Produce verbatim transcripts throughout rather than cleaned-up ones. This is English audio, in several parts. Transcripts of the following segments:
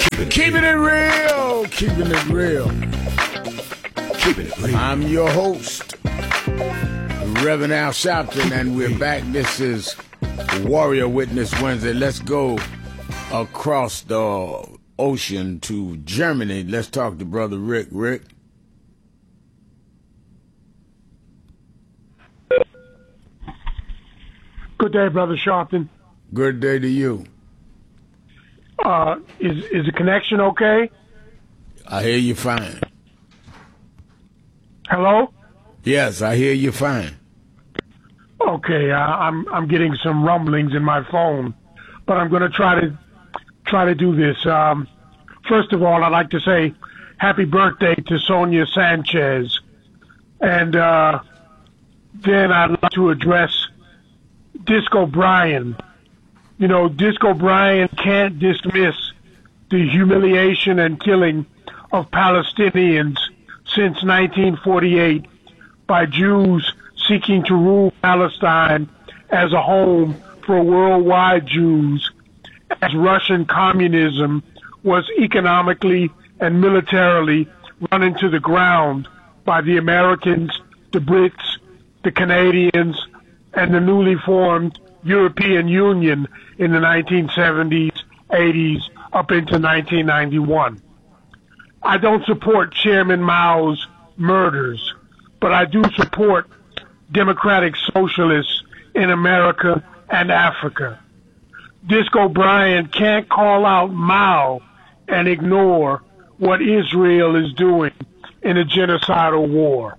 Keeping it real, keeping it real. Keeping it real. I'm your host, Reverend Al Sharpton, and we're back. This is Warrior Witness Wednesday. Let's go across the ocean to Germany. Let's talk to Brother Rick. Rick? Good day, Brother Sharpton. Good day to you. Uh, is is the connection okay? I hear you fine. Hello? Yes, I hear you fine. Okay, uh, I'm I'm getting some rumblings in my phone, but I'm going to try to try to do this. Um, first of all, I'd like to say happy birthday to Sonia Sanchez, and uh, then I'd like to address Disco Brian. You know, Disco Brian can't dismiss the humiliation and killing of Palestinians since nineteen forty-eight by Jews seeking to rule Palestine as a home for worldwide Jews, as Russian communism was economically and militarily run into the ground by the Americans, the Brits, the Canadians, and the newly formed European Union in the nineteen seventies, eighties, up into nineteen ninety-one. I don't support Chairman Mao's murders, but I do support democratic socialists in America and Africa. Disco Brian can't call out Mao and ignore what Israel is doing in a genocidal war.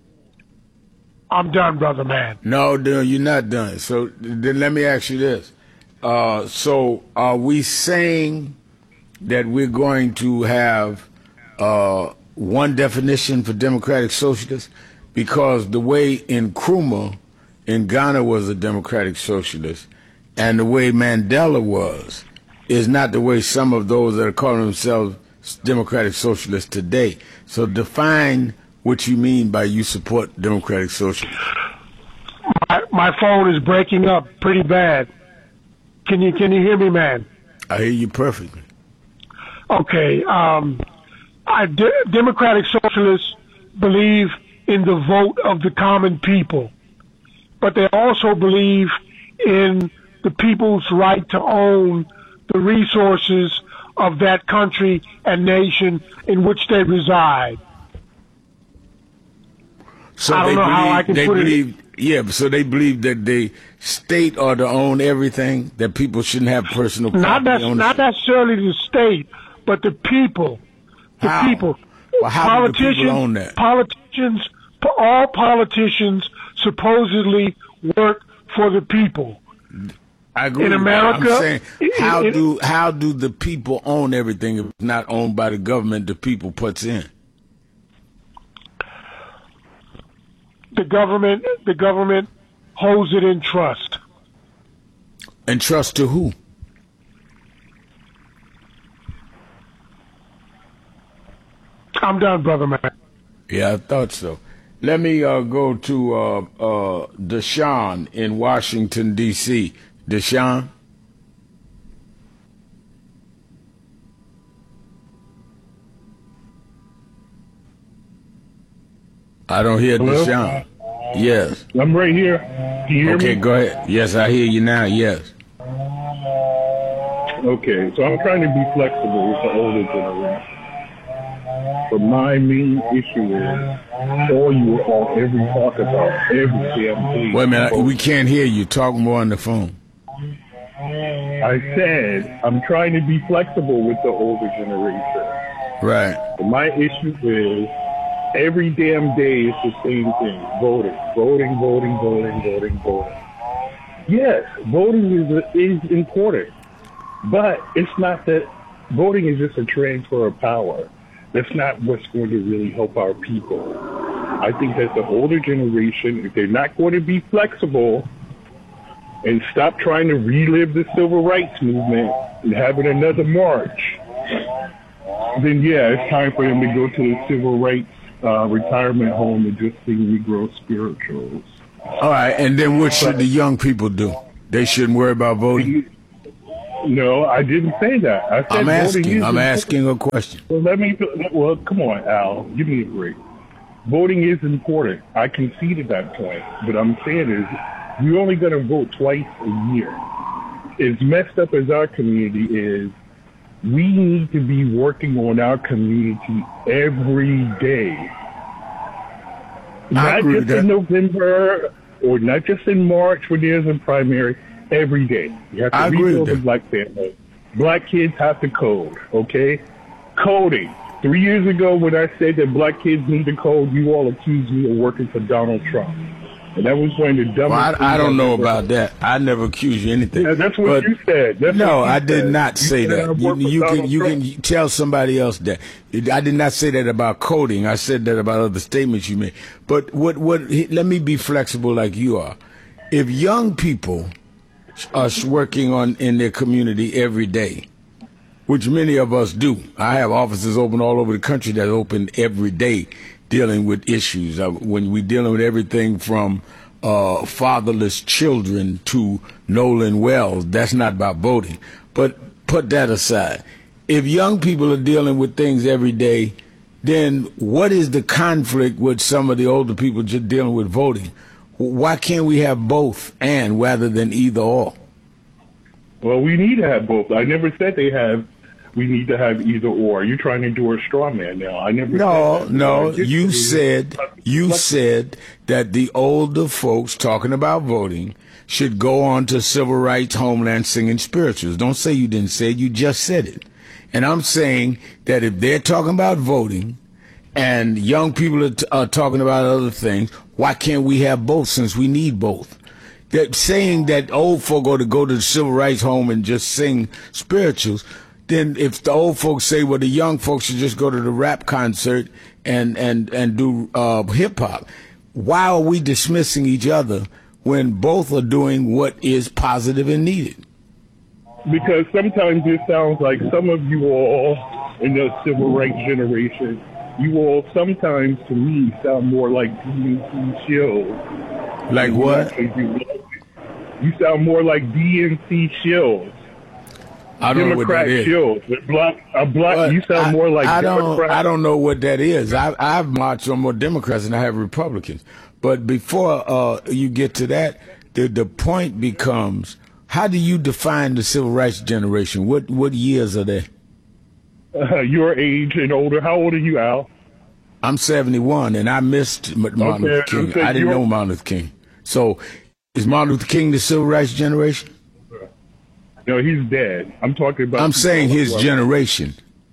I'm done, brother man. No, no, you're not done. So then let me ask you this. Uh, so are we saying that we're going to have uh, one definition for democratic socialists? Because the way Nkrumah in Ghana was a democratic socialist and the way Mandela was is not the way some of those that are calling themselves democratic socialists today. So define what you mean by you support democratic socialism. My, my phone is breaking up pretty bad. Can you can you hear me, man? I hear you perfectly. Okay. Um, I, de- democratic socialists believe in the vote of the common people, but they also believe in the people's right to own the resources of that country and nation in which they reside. So I don't they know believe, how I can they put believe, it. Yeah, so they believe that the state ought to own everything, that people shouldn't have personal Not, property nec- ownership. not necessarily the state, but the people. The How? people. Well, how do the politicians, people own that? Politicians, all politicians supposedly work for the people. I agree. In with America, that. I'm saying, how it- do how do the people own everything if it's not owned by the government? The people puts in. The government, the government holds it in trust. And trust to who? I'm done, brother man. Yeah, I thought so. Let me uh, go to uh, uh, Deshaun in Washington, D C Deshaun? I don't hear Hello? Deshaun. Yes. I'm right here. Can you hear Okay, me? go ahead. Yes, I hear you now. Yes. Okay, so I'm trying to be flexible with the older generation. But my main issue is all you all every talk about every damn thing. Wait a minute. We can't hear you. Talk more on the phone. I said I'm trying to be flexible with the older generation. Right. But my issue is every damn day is the same thing. Voting, voting, voting, voting, voting, voting. Yes, voting is is important. But it's not that voting is just a transfer of power. That's not what's going to really help our people. I think that the older generation, if they're not going to be flexible and stop trying to relive the civil rights movement and having another march, then yeah, it's time for them to go to the civil rights uh, retirement home and just sing Negro spirituals. All right, and then what should the young people do? They shouldn't worry about voting? No, I didn't say that. I said I'm voting asking. is I'm important. asking a question. Well, let me. Well, come on, Al. Give me a break. Voting is important. I conceded that point. But I'm saying is, we're only going to vote twice a year. As messed up as our community is, we need to be working on our community every day. Not agree just with in that. November or not just in March when there's a primary. Every day. You have to I agree with rebuild the that. black family. Black kids have to code, okay? Coding. Three years ago when I said that black kids need to code, you all accused me of working for Donald Trump. And that was one of the dumbest Well, things I, I don't I've know ever about heard. that. I never accused you of anything. Yeah, that's what But- you said. That's no, what you I did said. not You say said I that. You, work for you can Donald you Trump. can tell somebody else that. I did not say that about coding. I said that about other statements you made. But what what? Let me be flexible like you are. If young people are working on in their community every day, which many of us do. I have offices open all over the country that open every day dealing with issues. Uh, when we're dealing with everything from uh, fatherless children to Nolan Wells, that's not about voting. But put that aside. If young people are dealing with things every day, then what is the conflict with some of the older people just dealing with voting? Why can't we have both and rather than either or? Well, we need to have both. I never said they have. We need to have either or. You're trying to do a straw man now. I never. No, said that. no. I just You said- said you said that the older folks talking about voting should go on to civil rights, homeland, singing spirituals. Don't say you didn't say it. You just said it. And I'm saying that if they're talking about voting and young people are, t- are talking about other things, why can't we have both since we need both? That saying that old folk ought to go to the civil rights home and just sing spirituals, then if the old folks say, well, the young folks should just go to the rap concert and, and, and do uh, hip-hop, why are we dismissing each other when both are doing what is positive and needed? Because sometimes it sounds like some of you all in the civil rights generation, you all sometimes to me sound more like D N C shills. Like what? You sound more like D N C shills. I don't know what Democrat that is. shills. A black, a black. But you sound I, more like I don't. Democrat. I don't know what that is. I, I've marched on more Democrats than I have Republicans. But before uh, you get to that, the the point becomes: how do you define the civil rights generation? What what years are they? Uh, your age and older. How old are you, Al? I'm seventy-one, and I missed M- Martin Okay, Luther King. okay, I didn't you're- know Martin Luther King. So, is Martin Luther King the civil rights generation? No, he's dead. I'm talking about. I'm saying his people- generation.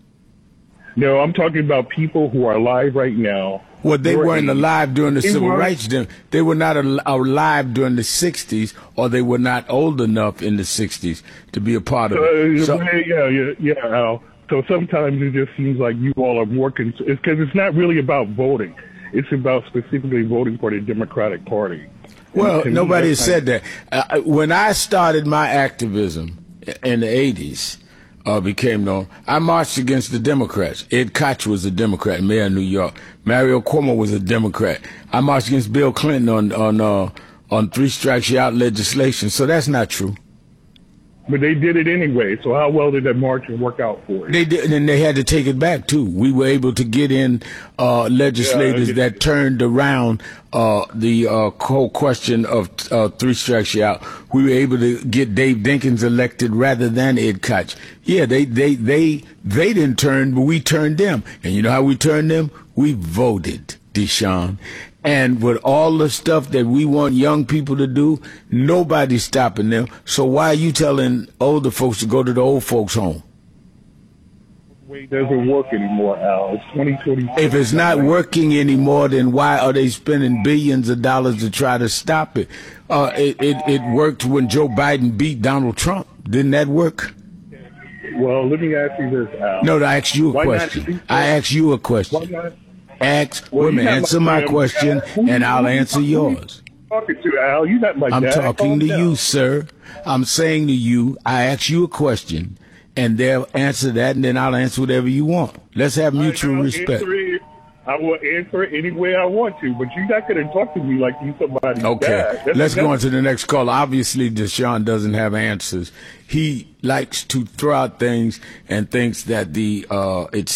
No, I'm talking about people who are alive right now. Well, they Your weren't age. alive during the They civil weren't. rights. Gen- They were not al- alive during the sixties, or they were not old enough in the sixties to be a part of Uh, it. So, yeah, yeah, yeah, Al. So sometimes it just seems like you all are more concerned. It's because it's not really about voting. It's about specifically voting for the Democratic Party. well, To me, nobody has that's said that. Uh, when I started my activism in the eighties, uh, became known, I marched against the Democrats. Ed Koch was a Democrat, mayor of New York. Mario Cuomo was a Democrat. I marched against Bill Clinton on on uh, on three strikes you out legislation. So that's not true. But they did it anyway. So how well did that march work out for you? They did, and they had to take it back too. We were able to get in uh, legislators Yeah, that turned around uh, the uh, whole question of uh, three strikes you out. We were able to get Dave Dinkins elected rather than Ed Koch. Yeah, they they they they didn't turn, but we turned them. And you know how we turned them? We voted, Deshaun. And with all the stuff that we want young people to do, nobody's stopping them. So why are you telling older folks to go to the old folks' home? It doesn't work anymore, Al. It's twenty twenty. If it's not working anymore, then why are they spending billions of dollars to try to stop it? Uh, it, it, it worked when Joe Biden beat Donald Trump. Didn't that work? Well, let me ask you this, Al. No, I asked you a Why not question. do- I asked you a Why question. not? Ask, Well, wait a you're minute, not answer my my damn question, dad. Who- and I'll who- answer who- yours. Talking to Al, you're not my I'm dad. talking Calm to down. you, sir. I'm saying to you, I ask you a question, and they'll answer that, and then I'll answer whatever you want. Let's have mutual Al, respect. answer it. I will answer it any way I want to, but you're not going to talk to me like you somebody's Okay, dad. That's- let's go that's- on to the next call. Obviously, Deshaun doesn't have answers. He likes to throw out things and thinks that the uh, it's